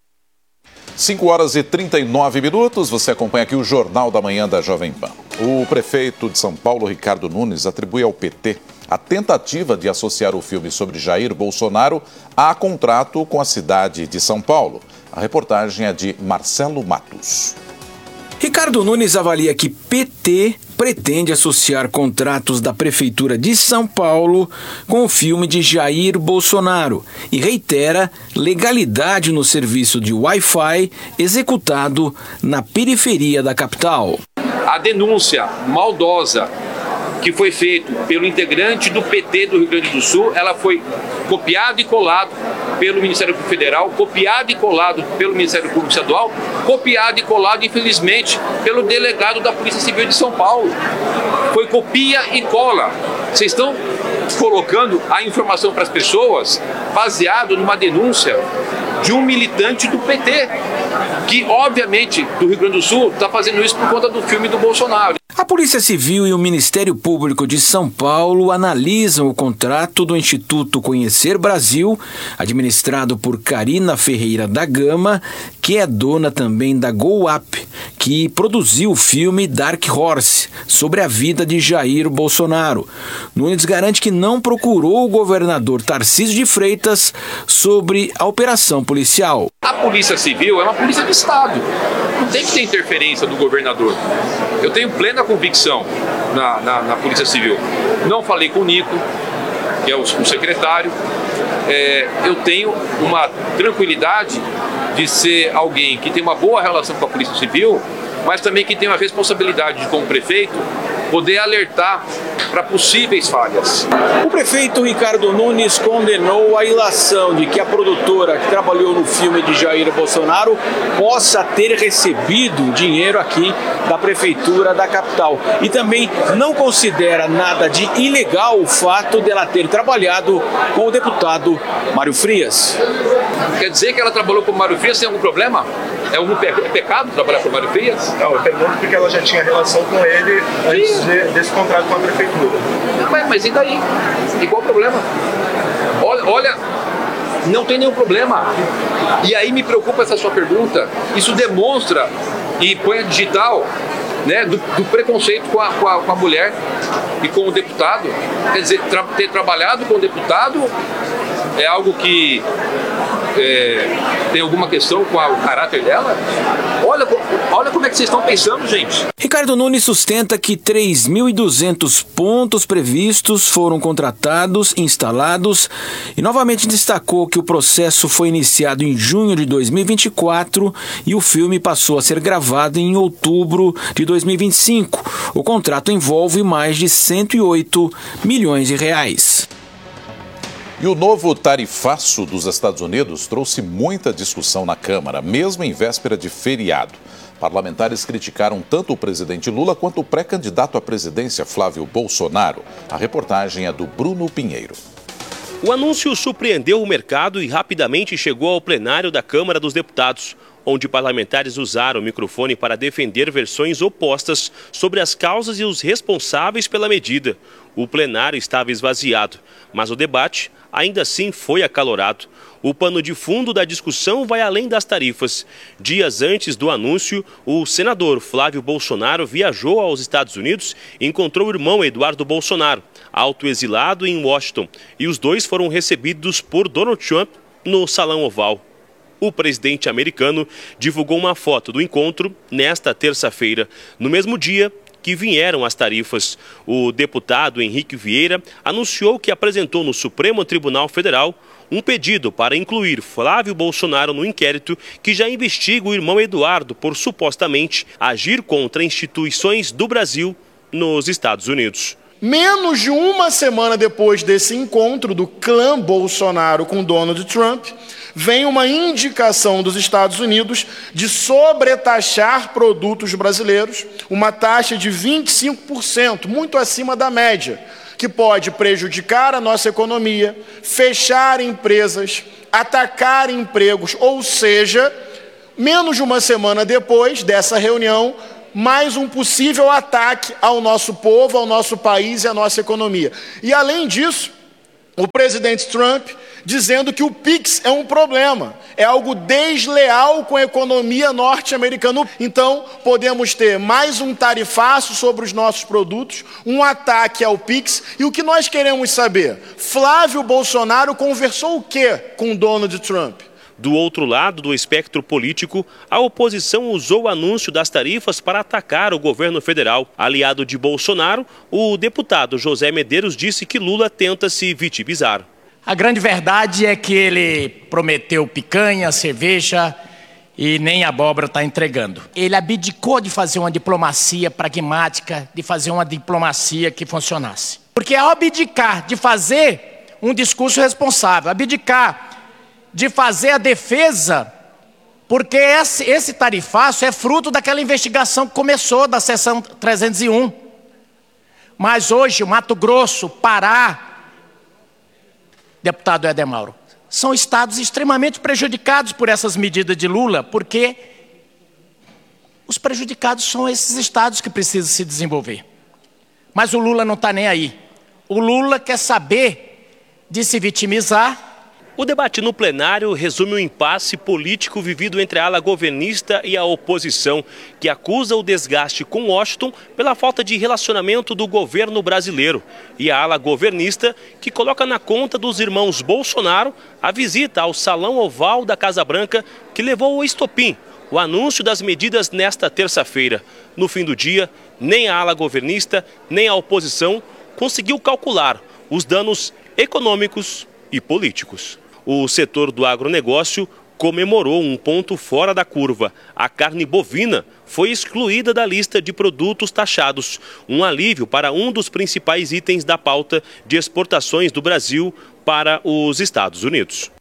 5 horas e 39 minutos, você acompanha aqui o Jornal da Manhã da Jovem Pan. O prefeito de São Paulo, Ricardo Nunes, atribui ao PT a tentativa de associar o filme sobre Jair Bolsonaro a contrato com a cidade de São Paulo. A reportagem é de Marcelo Matos. Ricardo Nunes avalia que PT pretende associar contratos da Prefeitura de São Paulo com o filme de Jair Bolsonaro e reitera legalidade no serviço de Wi-Fi executado na periferia da capital. A denúncia maldosa que foi feita pelo integrante do PT do Rio Grande do Sul, ela foi copiada e colada pelo Ministério Público Federal, copiado e colado pelo Ministério Público Estadual, copiado e colado, infelizmente, pelo delegado da Polícia Civil de São Paulo. Foi copia e cola. Vocês estão colocando a informação para as pessoas baseado numa denúncia de um militante do PT, que, obviamente, do Rio Grande do Sul, está fazendo isso por conta do filme do Bolsonaro. A Polícia Civil e o Ministério Público de São Paulo analisam o contrato do Instituto Conhecer Brasil, administrado por Karina Ferreira da Gama, que é dona também da GoUp, que produziu o filme Dark Horse, sobre a vida de Jair Bolsonaro. Nunes garante que não procurou o governador Tarcísio de Freitas sobre a operação policial. A Polícia Civil é uma polícia de Estado. Não tem que ter interferência do governador. Eu tenho plena convicção na Polícia Civil. Não falei com o Nico, que é o secretário. Eu tenho uma tranquilidade de ser alguém que tem uma boa relação com a Polícia Civil, mas também que tem uma responsabilidade como prefeito poder alertar para possíveis falhas. O prefeito Ricardo Nunes condenou a ilação de que a produtora que trabalhou no filme de Jair Bolsonaro possa ter recebido dinheiro aqui da prefeitura da capital. E também não considera nada de ilegal o fato dela ter trabalhado com o deputado Mário Frias. Quer dizer que ela trabalhou com o Mário Frias sem algum problema? É um pecado trabalhar com o Mário Frias? Não, eu pergunto porque ela já tinha relação com ele antes desse contrato com a prefeitura. Mas e daí? Igual problema. Olha, não tem nenhum problema. E aí me preocupa essa sua pergunta. Isso demonstra, e põe a digital, do preconceito com a mulher e com o deputado. Quer dizer, ter trabalhado com o deputado é algo que tem alguma questão com o caráter dela? Olha como é que vocês estão pensando, gente. Ricardo Nunes sustenta que 3.200 pontos previstos foram contratados, instalados e novamente destacou que o processo foi iniciado em junho de 2024 e o filme passou a ser gravado em outubro de 2025. O contrato envolve mais de 108 milhões de reais. E o novo tarifaço dos Estados Unidos trouxe muita discussão na Câmara, mesmo em véspera de feriado. Parlamentares criticaram tanto o presidente Lula quanto o pré-candidato à presidência Flávio Bolsonaro. A reportagem é do Bruno Pinheiro. O anúncio surpreendeu o mercado e rapidamente chegou ao plenário da Câmara dos Deputados, onde parlamentares usaram o microfone para defender versões opostas sobre as causas e os responsáveis pela medida. o plenário estava esvaziado, mas o debate ainda assim foi acalorado. O pano de fundo da discussão vai além das tarifas. Dias antes do anúncio, o senador Flávio Bolsonaro viajou aos Estados Unidos e encontrou o irmão Eduardo Bolsonaro, autoexilado em Washington, e os dois foram recebidos por Donald Trump no Salão Oval. O presidente americano divulgou uma foto do encontro nesta terça-feira, no mesmo dia que vieram as tarifas. O deputado Henrique Vieira anunciou que apresentou no Supremo Tribunal Federal um pedido para incluir Flávio Bolsonaro no inquérito que já investiga o irmão Eduardo por supostamente agir contra instituições do Brasil nos Estados Unidos. Menos de uma semana depois desse encontro do clã Bolsonaro com Donald Trump, vem uma indicação dos Estados Unidos de sobretaxar produtos brasileiros, uma taxa de 25%, muito acima da média, que pode prejudicar a nossa economia, fechar empresas, atacar empregos, ou seja, menos de uma semana depois dessa reunião, mais um possível ataque ao nosso povo, ao nosso país e à nossa economia. E, além disso, o presidente Trump dizendo que o PIX é um problema, é algo desleal com a economia norte-americana. Então, podemos ter mais um tarifaço sobre os nossos produtos, um ataque ao PIX. E o que nós queremos saber? Flávio Bolsonaro conversou o quê com Donald Trump? Do outro lado do espectro político, a oposição usou o anúncio das tarifas para atacar o governo federal. Aliado de Bolsonaro, o deputado José Medeiros disse que Lula tenta se vitimizar. A grande verdade é que ele prometeu picanha, cerveja e nem abóbora está entregando. Ele abdicou de fazer uma diplomacia pragmática, de fazer uma diplomacia que funcionasse. Porque ao abdicar de fazer um discurso responsável, abdicar de fazer a defesa, porque esse tarifaço é fruto daquela investigação que começou da seção 301. Mas hoje, Mato Grosso, Pará, deputado Éder Mauro, são estados extremamente prejudicados por essas medidas de Lula, porque os prejudicados são esses estados que precisam se desenvolver. Mas o Lula não está nem aí. O Lula quer saber de se vitimizar. O debate no plenário resume o impasse político vivido entre a ala governista e a oposição, que acusa o desgaste com Washington pela falta de relacionamento do governo brasileiro, e a ala governista, que coloca na conta dos irmãos Bolsonaro a visita ao Salão Oval da Casa Branca, que levou ao estopim o anúncio das medidas nesta terça-feira. No fim do dia, nem a ala governista, nem a oposição conseguiu calcular os danos econômicos e políticos. O setor do agronegócio comemorou um ponto fora da curva. A carne bovina foi excluída da lista de produtos taxados, um alívio para um dos principais itens da pauta de exportações do Brasil para os Estados Unidos.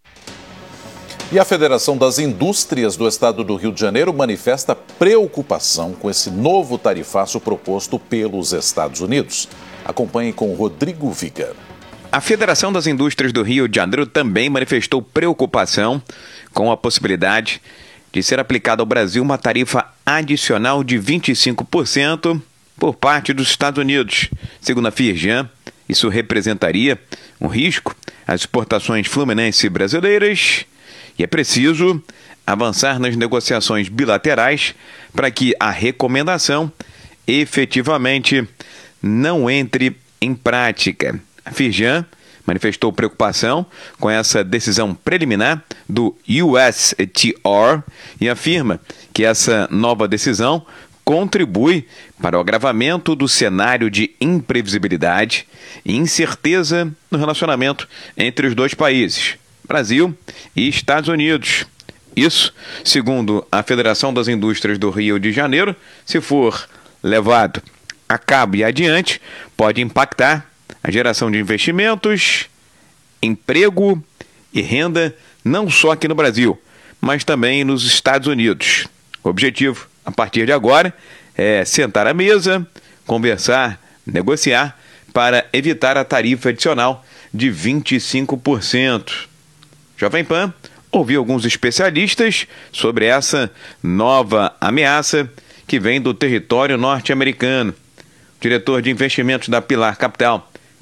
E a Federação das Indústrias do Estado do Rio de Janeiro manifesta preocupação com esse novo tarifaço proposto pelos Estados Unidos. Acompanhe com Rodrigo Viga. A Federação das Indústrias do Rio de Janeiro também manifestou preocupação com a possibilidade de ser aplicada ao Brasil uma tarifa adicional de 25% por parte dos Estados Unidos. Segundo a Firjan, isso representaria um risco às exportações fluminenses brasileiras e é preciso avançar nas negociações bilaterais para que a recomendação efetivamente não entre em prática. A Firjan manifestou preocupação com essa decisão preliminar do USTR e afirma que essa nova decisão contribui para o agravamento do cenário de imprevisibilidade e incerteza no relacionamento entre os dois países, Brasil e Estados Unidos. Isso, segundo a Federação das Indústrias do Rio de Janeiro, se for levado a cabo e adiante, pode impactar a geração de investimentos, emprego e renda não só aqui no Brasil, mas também nos Estados Unidos. O objetivo, a partir de agora, é sentar à mesa, conversar, negociar para evitar a tarifa adicional de 25%. Jovem Pan ouviu alguns especialistas sobre essa nova ameaça que vem do território norte-americano. O diretor de investimentos da Pilar Capital,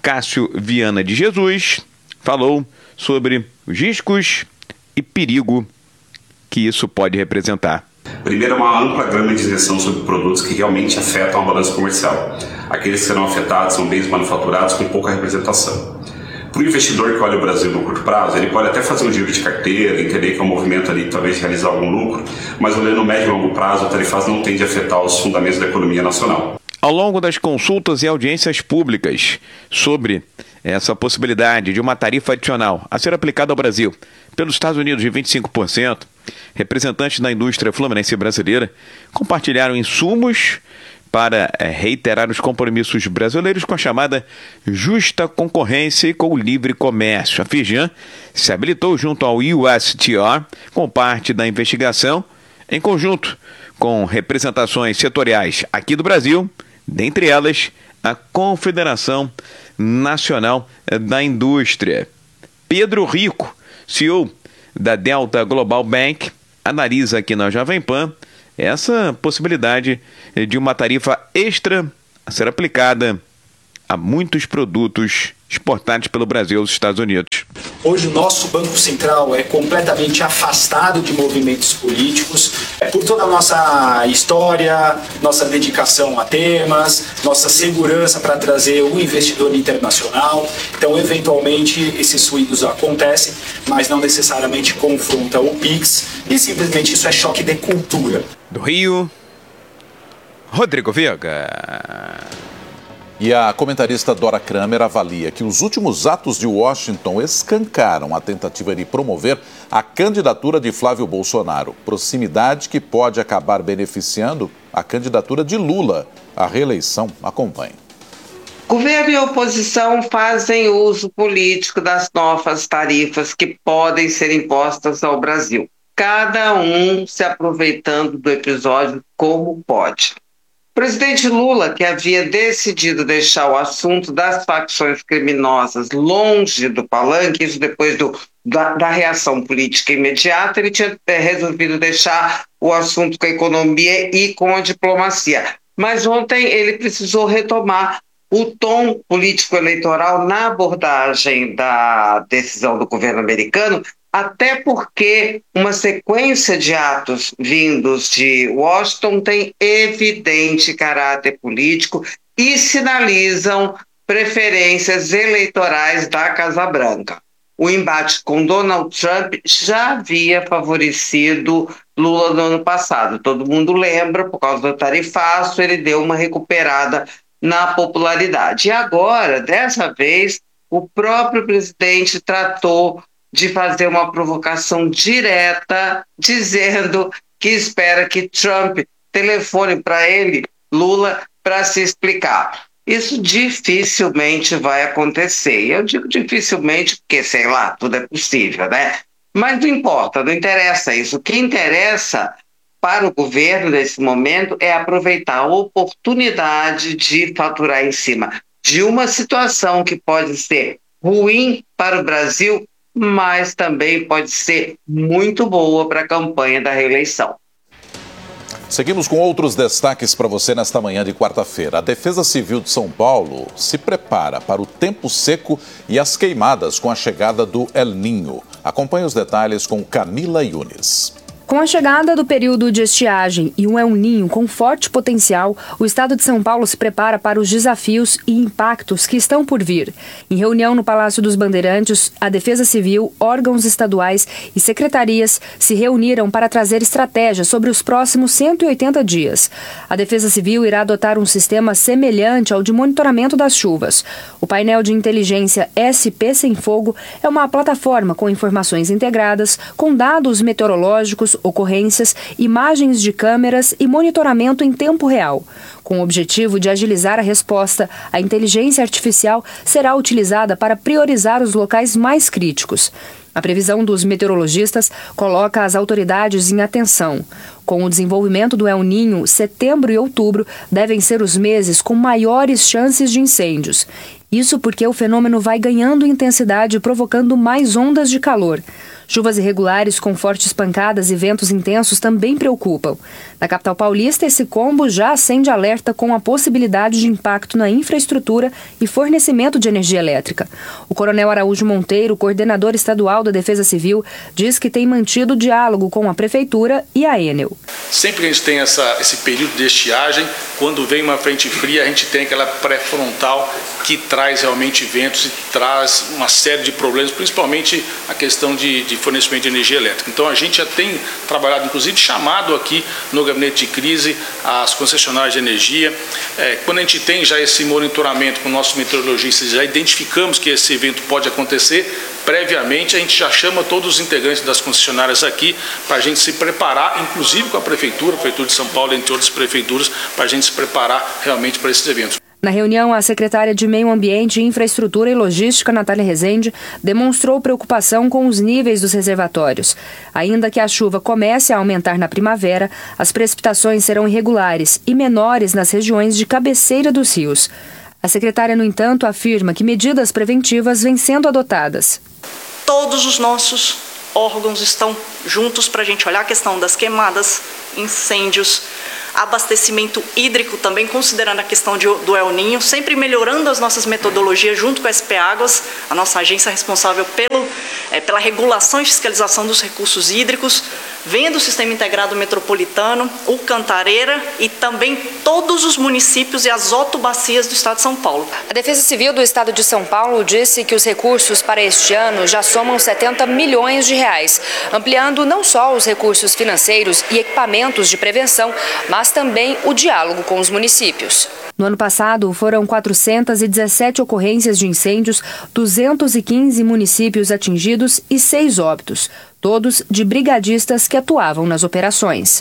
Cássio Viana de Jesus falou sobre os riscos e perigo que isso pode representar. Primeiro, é uma ampla gama de isenção sobre produtos que realmente afetam a balança comercial. Aqueles que serão afetados são bens manufaturados com pouca representação. Para o investidor que olha o Brasil no curto prazo, ele pode até fazer um giro de carteira, entender que é um movimento ali, talvez realizar algum lucro, mas olhando no médio e longo prazo, a tarifa não tende a afetar os fundamentos da economia nacional. Ao longo das consultas e audiências públicas sobre essa possibilidade de uma tarifa adicional a ser aplicada ao Brasil pelos Estados Unidos de 25%, representantes da indústria fluminense brasileira compartilharam insumos para reiterar os compromissos brasileiros com a chamada justa concorrência e com o livre comércio. A Fijan se habilitou junto ao USTR com parte da investigação, em conjunto com representações setoriais aqui do Brasil, dentre elas a Confederação Nacional da Indústria. Pedro Rico, CEO da Delta Global Bank, analisa aqui na Jovem Pan essa possibilidade de uma tarifa extra a ser aplicada a muitos produtos exportados pelo Brasil aos Estados Unidos. Hoje o nosso Banco Central é completamente afastado de movimentos políticos, por toda a nossa história, nossa dedicação a temas, nossa segurança para trazer o investidor internacional. Então, eventualmente, esses ruídos acontecem, mas não necessariamente confronta o PIX, e simplesmente isso é choque de cultura. Do Rio, Rodrigo Viega. E a comentarista Dora Kramer avalia que os últimos atos de Washington escancaram a tentativa de promover a candidatura de Flávio Bolsonaro, proximidade que pode acabar beneficiando a candidatura de Lula à reeleição. Acompanhe. Governo e oposição fazem uso político das novas tarifas que podem ser impostas ao Brasil, cada um se aproveitando do episódio como pode. O presidente Lula, que havia decidido deixar o assunto das facções criminosas longe do palanque, isso depois da reação política imediata, ele tinha resolvido deixar o assunto com a economia e com a diplomacia. Mas ontem ele precisou retomar o tom político-eleitoral na abordagem da decisão do governo americano, até porque uma sequência de atos vindos de Washington tem evidente caráter político e sinalizam preferências eleitorais da Casa Branca. O embate com Donald Trump já havia favorecido Lula no ano passado. Todo mundo lembra, por causa do tarifaço, ele deu uma recuperada na popularidade. E agora, dessa vez, o próprio presidente tratou de fazer uma provocação direta, dizendo que espera que Trump telefone para ele, Lula, para se explicar. Isso dificilmente vai acontecer. E eu digo dificilmente porque, sei lá, tudo é possível, né? Mas não importa, não interessa isso. O que interessa para o governo nesse momento é aproveitar a oportunidade de faturar em cima de uma situação que pode ser ruim para o Brasil, mas também pode ser muito boa para a campanha da reeleição. Seguimos com outros destaques para você nesta manhã de quarta-feira. A Defesa Civil de São Paulo se prepara para o tempo seco e as queimadas com a chegada do El Niño. Acompanhe os detalhes com Camila Yunes. Com a chegada do período de estiagem e um El Niño com forte potencial, o estado de São Paulo se prepara para os desafios e impactos que estão por vir. Em reunião no Palácio dos Bandeirantes, a Defesa Civil, órgãos estaduais e secretarias se reuniram para trazer estratégias sobre os próximos 180 dias. A Defesa Civil irá adotar um sistema semelhante ao de monitoramento das chuvas. O painel de inteligência SP Sem Fogo é uma plataforma com informações integradas, com dados meteorológicos, ocorrências, imagens de câmeras e monitoramento em tempo real. Com o objetivo de agilizar a resposta, a inteligência artificial será utilizada para priorizar os locais mais críticos. A previsão dos meteorologistas coloca as autoridades em atenção. Com o desenvolvimento do El Niño, setembro e outubro devem ser os meses com maiores chances de incêndios. Isso porque o fenômeno vai ganhando intensidade, provocando mais ondas de calor. Chuvas irregulares com fortes pancadas e ventos intensos também preocupam. Na capital paulista, esse combo já acende alerta com a possibilidade de impacto na infraestrutura e fornecimento de energia elétrica. O coronel Araújo Monteiro, coordenador estadual da Defesa Civil, diz que tem mantido diálogo com a Prefeitura e a Enel. Sempre que a gente tem esse período de estiagem, quando vem uma frente fria, a gente tem aquela pré-frontal que traz realmente ventos e traz uma série de problemas, principalmente a questão de fornecimento de energia elétrica. Então a gente já tem trabalhado, inclusive chamado aqui no gabinete de crise as concessionárias de energia. Quando a gente tem já esse monitoramento com nossos meteorologistas, já identificamos que esse evento pode acontecer, previamente a gente já chama todos os integrantes das concessionárias aqui para a gente se preparar, inclusive com a Prefeitura de São Paulo, entre outras prefeituras, para a gente se preparar realmente para esses eventos. Na reunião, a secretária de Meio Ambiente, Infraestrutura e Logística, Natália Rezende, demonstrou preocupação com os níveis dos reservatórios. Ainda que a chuva comece a aumentar na primavera, as precipitações serão irregulares e menores nas regiões de cabeceira dos rios. A secretária, no entanto, afirma que medidas preventivas vêm sendo adotadas. Todos os nossos órgãos estão juntos para a gente olhar a questão das queimadas, incêndios, abastecimento hídrico também, considerando a questão do El Niño, sempre melhorando as nossas metodologias junto com a SP Águas, a nossa agência responsável pela regulação e fiscalização dos recursos hídricos, vendo o Sistema Integrado Metropolitano, o Cantareira e também todos os municípios e as otobacias do Estado de São Paulo. A Defesa Civil do Estado de São Paulo disse que os recursos para este ano já somam 70 milhões de reais, ampliando não só os recursos financeiros e equipamentos de prevenção, mas também o diálogo com os municípios. No ano passado, foram 417 ocorrências de incêndios, 215 municípios atingidos e 6 óbitos, todos de brigadistas que atuavam nas operações.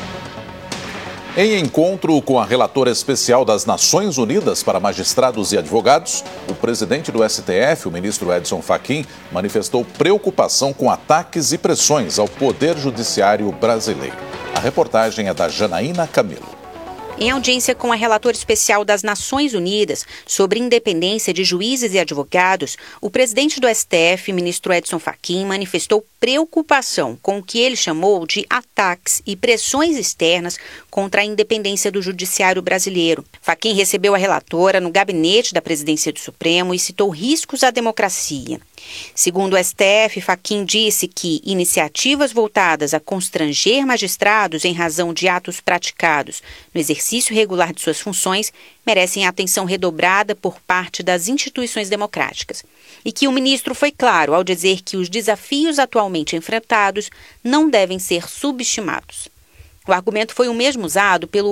Em encontro com a relatora especial das Nações Unidas para Magistrados e Advogados, o presidente do STF, o ministro Edson Fachin, manifestou preocupação com ataques e pressões ao Poder Judiciário brasileiro. A reportagem é da Janaína Camilo. Em audiência com a relatora especial das Nações Unidas sobre independência de juízes e advogados, o presidente do STF, ministro Edson Fachin, manifestou preocupação com o que ele chamou de ataques e pressões externas contra a independência do judiciário brasileiro. Fachin recebeu a relatora no gabinete da presidência do Supremo e citou riscos à democracia. Segundo o STF, Fachin disse que iniciativas voltadas a constranger magistrados em razão de atos praticados no exercício regular de suas funções merecem atenção redobrada por parte das instituições democráticas. E que o ministro foi claro ao dizer que os desafios atualmente enfrentados não devem ser subestimados. O argumento foi o mesmo usado pelo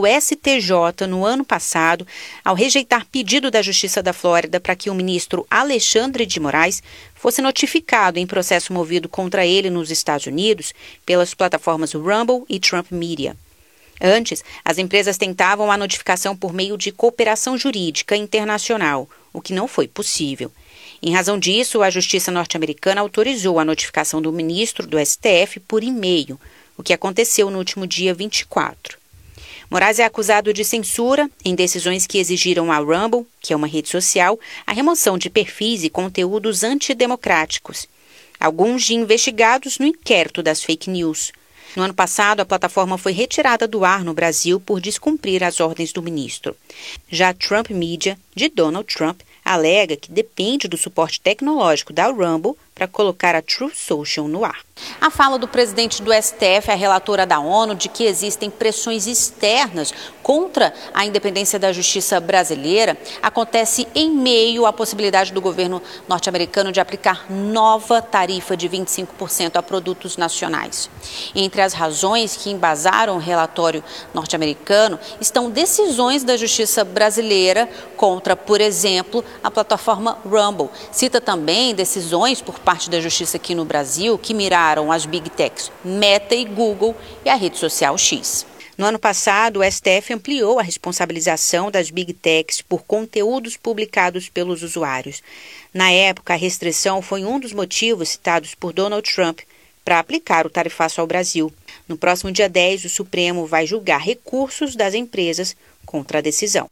STJ no ano passado, ao rejeitar pedido da Justiça da Flórida para que o ministro Alexandre de Moraes fosse notificado em processo movido contra ele nos Estados Unidos pelas plataformas Rumble e Trump Media. Antes, as empresas tentavam a notificação por meio de cooperação jurídica internacional, o que não foi possível. Em razão disso, a Justiça norte-americana autorizou a notificação do ministro do STF por e-mail, o que aconteceu no último dia 24. Moraes é acusado de censura em decisões que exigiram à Rumble, que é uma rede social, a remoção de perfis e conteúdos antidemocráticos, alguns de investigados no inquérito das fake news. No ano passado, a plataforma foi retirada do ar no Brasil por descumprir as ordens do ministro. Já a Trump Media, de Donald Trump, alega que depende do suporte tecnológico da Rumble para colocar a Truth Social no ar. A fala do presidente do STF, a relatora da ONU, de que existem pressões externas contra a independência da justiça brasileira, acontece em meio à possibilidade do governo norte-americano de aplicar nova tarifa de 25% a produtos nacionais. Entre as razões que embasaram o relatório norte-americano estão decisões da justiça brasileira contra, por exemplo, a plataforma Rumble. Cita também decisões por parte da justiça aqui no Brasil que miraram as Big Techs Meta e Google e a rede social X. No ano passado, o STF ampliou a responsabilização das Big Techs por conteúdos publicados pelos usuários. Na época, a restrição foi um dos motivos citados por Donald Trump para aplicar o tarifaço ao Brasil. No próximo dia 10, o Supremo vai julgar recursos das empresas contra a decisão.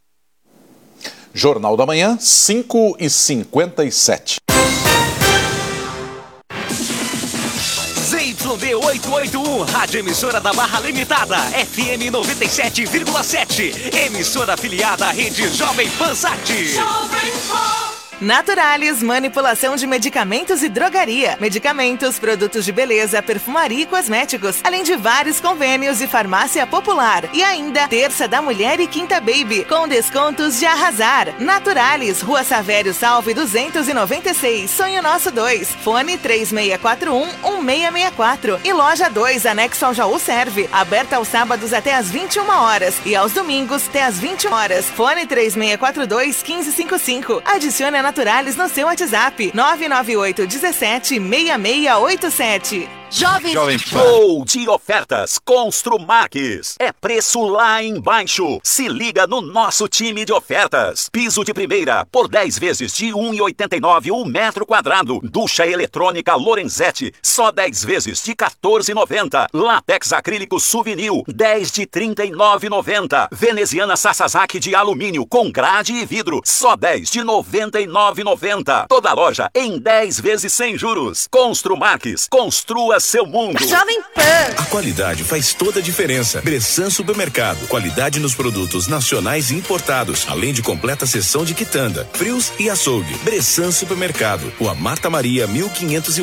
Jornal da Manhã, 5h57. ZYD 881, rádio emissora da Barra Limitada, FM 97,7, emissora afiliada à rede Jovem Pan Sat. Naturalis, manipulação de medicamentos e drogaria. Medicamentos, produtos de beleza, perfumaria e cosméticos. Além de vários convênios e farmácia popular. E ainda, Terça da Mulher e Quinta Baby, com descontos de arrasar. Naturalis, Rua Savério Salve 296, Sonho Nosso 2. Fone 3641-1664. E Loja 2, anexo ao Jaú Serve. Aberta aos sábados até às 21 horas. E aos domingos até às 21 horas. Fone 3642-1555. Adicione a Naturalis no seu WhatsApp 998 17 6687. Jovem Show de ofertas Construmax. É preço lá embaixo. Se liga no nosso time de ofertas. Piso de primeira por 10 vezes de R$ 1,89 o metro quadrado. Ducha eletrônica Lorenzetti, só 10 vezes de R$ 14,90. Látex acrílico Souvenir, 10 de R$ 39,90. Veneziana Sasazaki de alumínio com grade e vidro, só 10 de R$ 99,90. Toda loja em 10 vezes sem juros. Construmax, construa seu mundo. Jovem Pan. A qualidade faz toda a diferença. Bressan Supermercado. Qualidade nos produtos nacionais e importados, além de completa seção de quitanda, frios e açougue. Bressan Supermercado. Rua Marta Maria, 1500